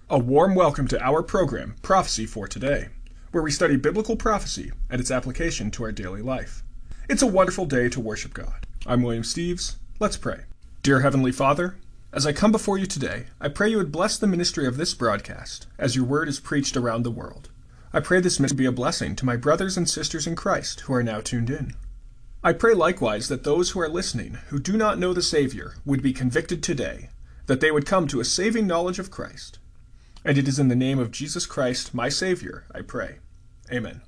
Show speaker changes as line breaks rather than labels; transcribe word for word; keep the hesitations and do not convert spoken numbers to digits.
A warm welcome to our program, Prophecy for Today, where we study biblical prophecy and its application to our daily life. It's a wonderful day to worship God. I'm William Steves. Let's pray. Dear Heavenly Father, as I come before you today, I pray you would bless the ministry of this broadcast as your word is preached around the world. I pray this ministry be a blessing to my brothers and sisters in Christ who are now tuned in. I pray likewise that those who are listening who do not know the Savior would be convicted today, that they would come to a saving knowledge of Christ. And it is in the name of Jesus Christ, my Savior, I pray. Amen.